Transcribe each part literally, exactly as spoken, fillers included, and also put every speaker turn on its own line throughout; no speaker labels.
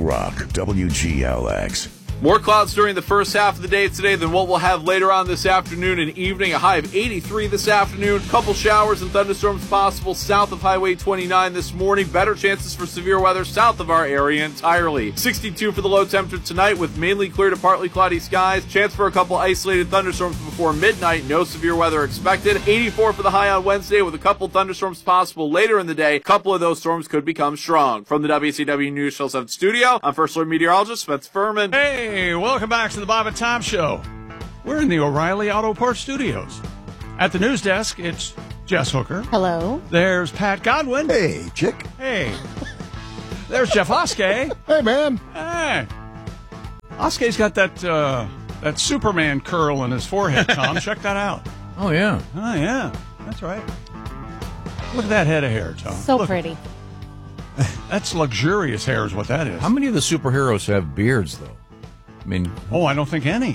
Rock, W G L X.
More clouds during the first half of the day today than what we'll have later on this afternoon and evening. A high of eighty-three this afternoon. Couple showers and thunderstorms possible south of Highway twenty-nine this morning. Better chances for severe weather south of our area entirely. sixty-two for the low temperature tonight with mainly clear to partly cloudy skies. Chance for a couple isolated thunderstorms before midnight. No severe weather expected. eighty-four for the high on Wednesday with a couple thunderstorms possible later in the day. A couple of those storms could become strong. From the W C W News Channel seven studio, I'm First Alert Meteorologist Spencer Furman.
Hey! Hey, welcome back to the Bob and Tom Show. We're in the O'Reilly Auto Parts Studios. At the news desk, it's Jess Hooker.
Hello.
There's Pat Godwin.
Hey, chick.
Hey. There's Jeff Oskey.
Hey, man.
Hey. Oskey's got that uh, that Superman curl in his forehead, Tom. Check that out.
Oh, yeah.
Oh, yeah. That's right. Look at that head of hair, Tom.
So
Look.
pretty.
That's luxurious hair is what that is.
How many of the superheroes have beards, though? I mean,
oh, I don't think any.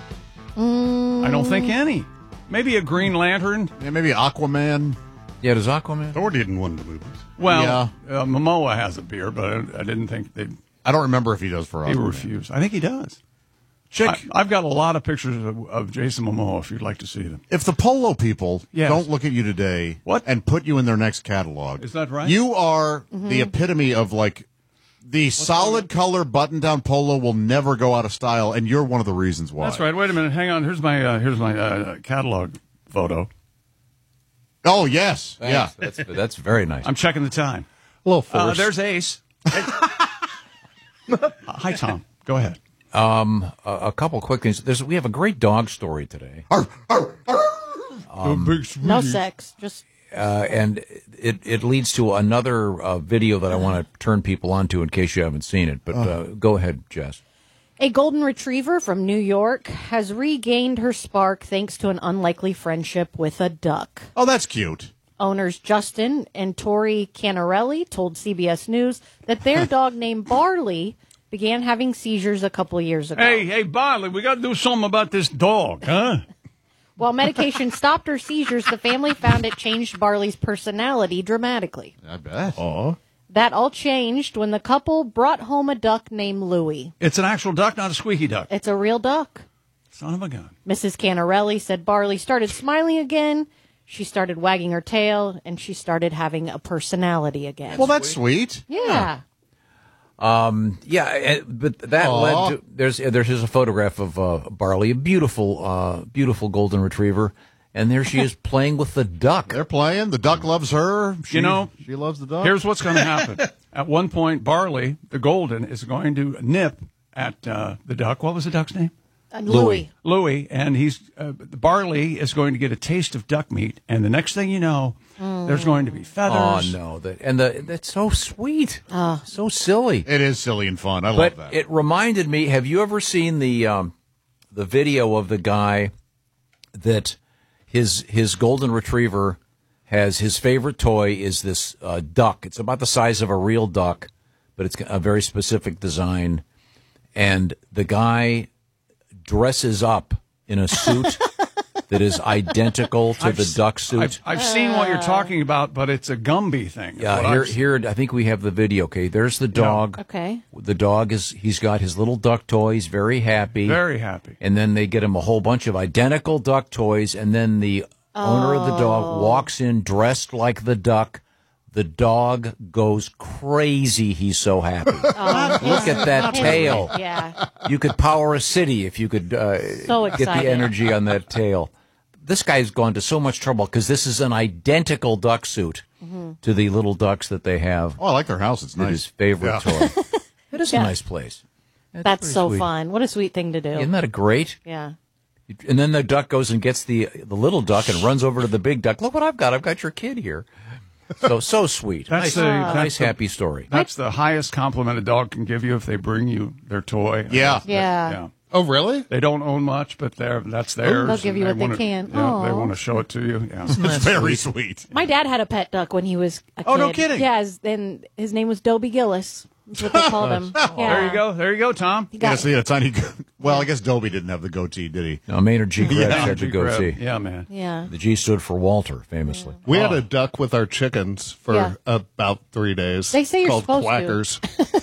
Mm.
I don't think any. Maybe a Green Lantern.
Yeah, maybe Aquaman.
yeah, does Aquaman?
Thor did in one of the movies.
Well,
Yeah.
uh, Momoa has a beard, but I, I didn't think they.
I don't remember if he does for
He
Aquaman.
refused. I think he does.
Chick,
I, I've got a lot of pictures of, of Jason Momoa if you'd like to see them.
if the polo people
Yes.
don't look at you today
What?
and put you in their next catalog,
Is that right?
you are the epitome of, like, the solid color button-down polo will never go out of style, and you're one of the reasons why.
That's right. Wait a minute. Hang on. Here's my uh, here's my uh, catalog photo.
Oh, yes.
Thanks.
Yeah.
That's, that's very nice.
I'm checking the time.
A little
Uh,
forced.
there's Ace. Uh, hi, Tom. Go ahead.
Um, a, a couple quick things. There's we have a great dog story today,
Arr, arr, arr.
No sex. Just
uh, and it it leads to another uh, video that I want to turn people onto in case you haven't seen it. But uh, go ahead, Jess.
a golden retriever from New York has regained her spark thanks to an unlikely friendship with a duck.
Oh, that's cute.
Owners Justin and Tori Canarelli told C B S News that their dog named Barley began having seizures a couple of years ago.
Hey, hey, Barley, we got to do something about this dog, huh?
While medication stopped her seizures, the family found it changed Barley's personality dramatically.
I bet.
Oh.
That all changed when the couple brought home a duck named Louie.
It's an actual duck, not a squeaky duck.
It's a real duck.
Son of a gun.
Missus Canarelli said Barley started smiling again, she started wagging her tail, and she started having a personality again.
Well, that's sweet.
yeah.
Um, yeah, eh, but that
Aw.
led to there's there's just a photograph of uh, Barley, a beautiful, uh, beautiful golden retriever, and there she is playing with the duck.
They're playing. The duck loves her. She,
You know,
she loves the duck.
Here's what's going to happen. At one point, Barley, the golden, is going to nip at uh, the duck. What was the duck's name?
Uh, Louie.
Louie, and he's uh, Barley is going to get a taste of duck meat, and the next thing you know, there's going to be
Oh
feathers.
no, that and the that's so sweet, so silly.
It is silly and fun. I love
But
that.
it reminded me. Have you ever seen the um, the video of the guy that his his golden retriever has his favorite toy is this uh, duck? It's about the size of a real duck, but it's a very specific design. And the guy dresses up in a suit that is identical to
I've
the
s-
duck suit.
I've, I've seen what you're talking about, but it's a Gumby thing. is
Yeah,
what
here,
I've-
here. I think we have the video. Okay, there's the dog.
Okay.
The dog is, he's got his little duck toys, very happy.
Very happy.
And then they get him a whole bunch of identical duck toys, and then the owner of the dog walks in dressed like the duck. The dog goes crazy. He's so happy. Look at that tail.
Yeah.
You could power a city if you could uh,
So
get
excited.
the energy on that tail. This guy's gone to so much trouble because this is an identical duck suit to the little ducks that they have.
oh, I like their house. It's
It's
nice.
his favorite
Yeah.
toy. It is
Yeah.
a nice place.
That's
pretty
so
sweet.
fun. What a sweet thing to do.
Isn't that a great?
yeah.
And then the duck goes and gets the the little duck and runs over to the big duck. Look what I've got. I've got your kid here. So so sweet.
That's
nice,
the-
nice
that's the-
happy story.
That's the highest compliment a dog can give you if they bring you their toy.
Yeah.
Yeah.
Yeah.
Oh, really?
They don't own much, but they're that's theirs.
They'll give
and
you what they
wanna-
can.
Yeah, they
Aw.
want to show it to you. Yeah.
It's very sweet.
My dad had a pet duck when he was a kid.
Oh, no kidding.
Yeah, his, and his name was Dobie Gillis. That's what they called him. Yeah.
There you go. There you go, Tom.
He got,
Yes, he had a tiny. Go- well, I guess Dobie didn't have the goatee, did he?
No, Maynard G. Krebs
Yeah.
had to go
Grab.
see.
Yeah, man.
yeah.
The G stood for Walter, famously.
We had a duck with our chickens for
Yeah.
about three days.
They say you're
called
supposed to.
quackers.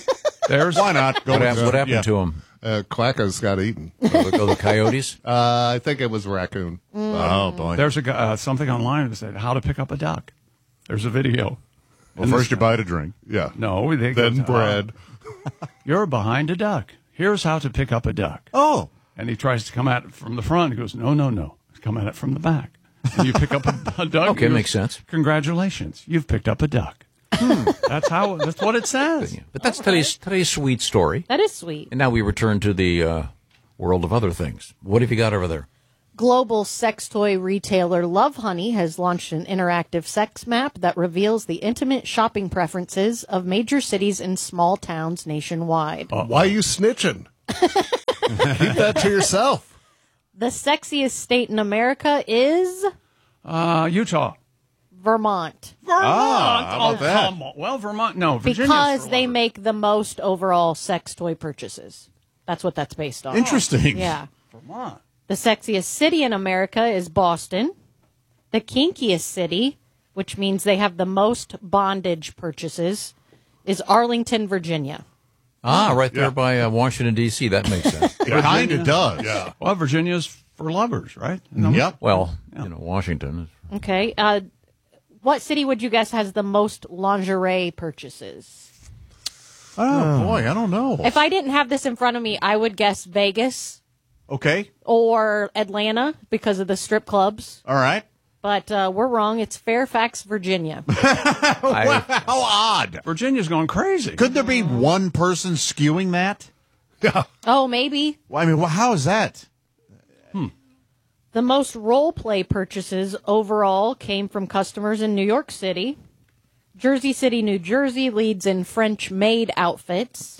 There's
Why not? Go
What,
with
hap-
that.
what happened
Yeah.
to him?
Uh, Quacko's got eaten.
Go the, go the Coyotes?
Uh, I think it was a raccoon.
Oh, boy.
there's a guy, uh, something online that said how to pick up a duck. There's a video.
Well, first you buy it a drink.
Yeah.
No, they
Then
go,
bread.
uh, you're behind a duck. Here's how to pick up a duck.
Oh.
And he tries to come at it from the front. He goes, no, no, no. Come at it from the back. And you pick up a, a duck.
Okay,
He goes,
makes sense.
Congratulations, you've picked up a duck. That's how. That's what it says.
But that's today's today's sweet story.
That is sweet.
And now we return to the uh, world of other things. What have you got over there?
Global sex toy retailer Lovehoney has launched an interactive sex map that reveals the intimate shopping preferences of major cities and small towns nationwide.
Why are you snitching? Keep that to yourself.
The sexiest state in America is
Uh, Utah.
Vermont,
Vermont.
Ah, how about
oh,
that?
come on. Well, Vermont. No, Virginia's
because
for
they
lovers.
make the most overall sex toy purchases. That's what that's based on.
Interesting.
Yeah.
Vermont.
The sexiest city in America is Boston. The kinkiest city, which means they have the most bondage purchases, is Arlington, Virginia.
Ah, right there
Yeah.
by uh, Washington, D C That makes sense.
It kind of does.
Yeah.
Well, Virginia's for lovers, right? No?
Yep.
Well, you know, Washington.
Okay. Uh, what city would you guess has the most lingerie purchases?
Oh, boy, I don't know.
If I didn't have this in front of me, I would guess Vegas
Okay.
or Atlanta because of the strip clubs.
All right.
But uh, we're wrong. It's Fairfax, Virginia.
I,
How odd.
Virginia's going crazy.
Could there be one person skewing that?
Yeah.
Oh, maybe.
Well, I mean, well, how is that?
The most role play purchases overall came from customers in New York City. Jersey City, New Jersey leads in French maid outfits.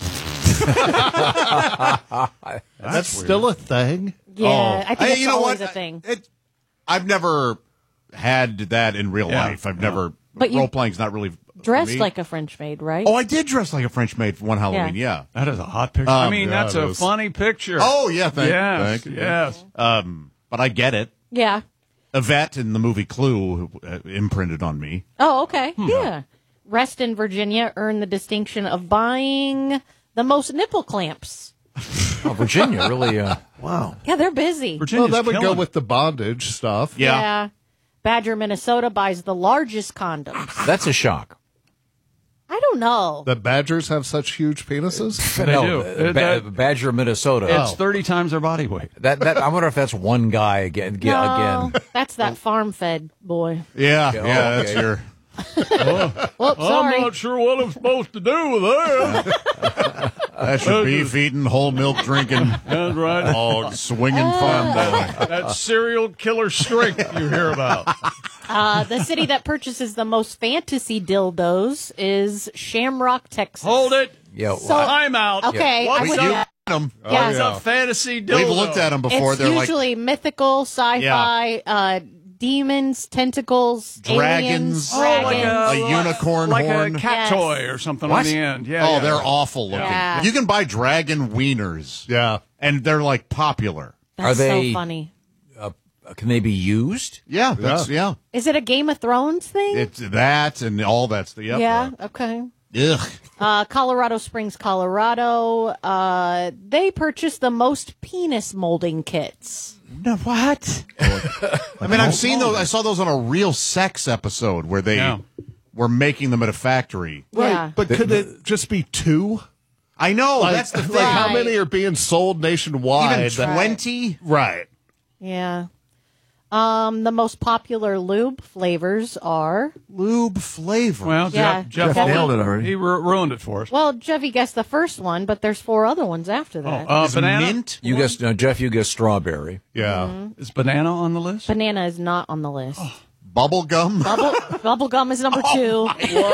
That's still a thing.
Yeah, I think
Hey,
it's
you know
always
what?
a thing.
It, I've never had that in real
Yeah.
life. I've never.
But you
role playing's not really for
Dressed
me.
like a French maid, right?
Oh, I did dress like a French maid for one Halloween. Yeah.
That is a hot picture. I mean,
yeah,
that's
it
a
is.
funny picture.
Oh, yeah. Thank,
yes,
thank you.
yes.
Um, but I get it.
Yeah.
Yvette in the movie Clue uh, imprinted on me.
Oh, okay.
Hmm.
Yeah. Reston, Virginia earned the distinction of buying the most nipple clamps.
oh, Virginia really. Uh,
Wow.
Yeah, they're busy.
Virginia's
Well, that would go
killing
with the bondage stuff.
Yeah.
Badger, Minnesota buys the largest condoms.
that's a shock.
I don't know.
That badgers have such huge penises?
They
no,
do.
uh,
Uh,
Ba-
that-
Badger, Minnesota.
It's thirty times their body weight.
That that I wonder if that's one guy again. ge-
No,
Again.
that's that farm fed boy.
Yeah.
Yeah,
Yeah.
okay.
That's your.
Whoops, sorry.
sure what I'm supposed to do with that.
That's your beef eating, whole milk drinking,
That's right.
hog swinging farm boy.
That serial killer streak you hear about.
Uh, the city that purchases the most fantasy dildos is Shamrock, Texas.
Hold it.
Yeah.
So-
I'm out.
Okay,
What's
I would.
up?
Yeah,
Them.
yeah.
What's a fantasy dildo?
We've looked at them before.
It's
They're like
usually mythical, sci-fi, uh, demons, tentacles,
Dragons.
aliens,
Oh,
like
dragons.
a unicorn
like
horn.
a cat
Yes.
toy or something
What?
on the end. Yeah.
Oh,
yeah.
they're awful looking.
Yeah.
You can buy dragon wieners.
Yeah.
And they're like popular.
That's
Are they-
so funny.
Can they be used?
Yeah, that's yeah.
Is it a Game of Thrones thing?
It's that and all that's the yep.
yeah. Okay.
Ugh.
Uh, Colorado Springs, Colorado. Uh, they purchased the most penis molding kits.
No, what? I mean, I've seen those. I saw those on a Real Sex episode where they
Yeah.
were making them at a factory.
Right.
Yeah.
But could it just be two?
I know
Like,
that's the thing.
like how
Right.
many are being sold nationwide?
Even
that-
twenty.
Right.
Yeah. Um, the most popular lube flavors are.
Lube flavor.
Well,
Yeah.
Jeff, Jeff,
Jeff
nailed
it already.
He ru- ruined it for us.
Well, Jeffy guessed the first one, but there's four other ones after that.
uh,
Is
banana.
mint.
You guessed, no, Jeff. You guessed strawberry.
Yeah.
Is banana on the list?
Banana is not on the list.
Bubble gum.
Bubble, bubble gum is number two,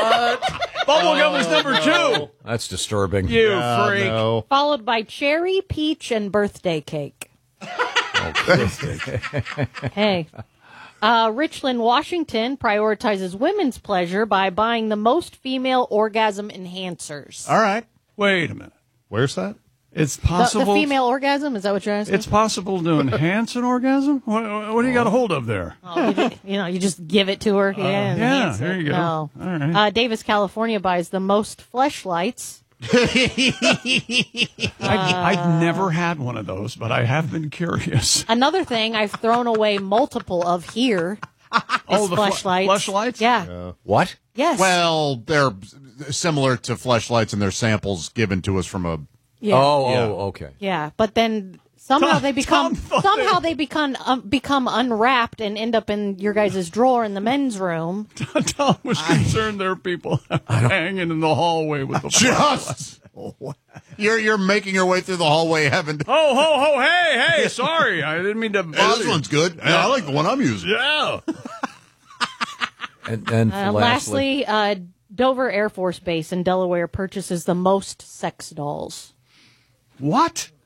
Bubblegum is number two.
That's disturbing.
You
Yeah,
freak.
no.
followed by cherry, peach, and birthday cake. Hey. Uh, Richland, Washington prioritizes women's pleasure by buying the most female orgasm enhancers.
All right.
Wait a minute.
Where's that?
It's
The, the
possible.
female orgasm? Is that what you're asking?
It's possible to enhance an orgasm. What, what do you got a hold of there?
Oh, you, just, you know, you just give it to her. Yeah,
yeah,
enhance
there
it.
you go.
No.
All right.
Uh, Davis, California buys the most fleshlights
I've, I've never had one of those, but I have been curious.
Another thing I've thrown away multiple of here
Oh,
is
the fl-
fleshlights.
fleshlights?
Yeah.
What?
Yes.
Well, they're similar to fleshlights, and they're samples given to us from a.
yeah.
Oh,
Yeah.
oh, okay.
Yeah, but then somehow
Tom-
they become
Tom thought
somehow
they-
they become um, become unwrapped and end up in your guys' drawer in the men's room.
Tom was concerned there are people hanging in the hallway with the
Just. You're you're making your way through the hallway, having. To,
Oh, ho, ho, hey, hey, sorry. I didn't mean to bother
hey, this
you.
one's good. Hey, I like the one I'm using.
Yeah.
And, and
Uh,
lastly,
lastly, uh, Dover Air Force Base in Delaware purchases the most sex dolls.
What?